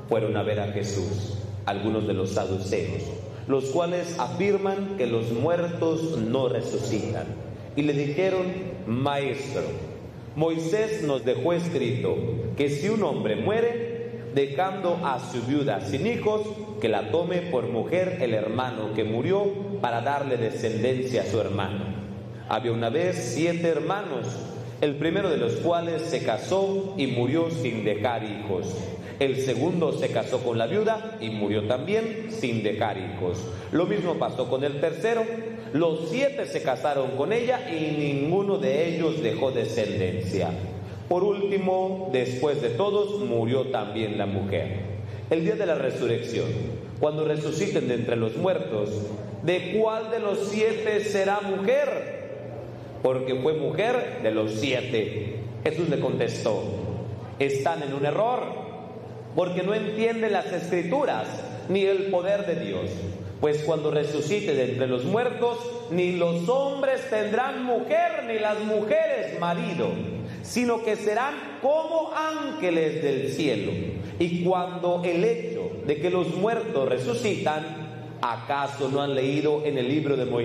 fueron a ver a Jesús algunos de los saduceos, los cuales afirman que los muertos no resucitan, y le dijeron: Maestro, Moisés nos dejó escrito que si un hombre muere, dejando a su viuda sin hijos, que la tome por mujer el hermano que murió, para darle descendencia a su hermano. Había una vez 7 hermanos, el primero de los cuales se casó y murió sin dejar hijos. El segundo se casó con la viuda y murió también sin dejar hijos. Lo mismo pasó con el tercero. Los 7 se casaron con ella y ninguno de ellos dejó descendencia. Por último, después de todos, murió también la mujer. El día de la resurrección, cuando resuciten de entre los muertos, ¿de cuál de los 7 será mujer? Porque fue mujer de los 7. Jesús le contestó: están en un error, porque no entienden las Escrituras ni el poder de Dios. Pues cuando resucite de entre los muertos, ni los hombres tendrán mujer, ni las mujeres marido, sino que serán como ángeles del cielo. Y cuando el hecho de que los muertos resucitan, ¿acaso no han leído en el libro de Moisés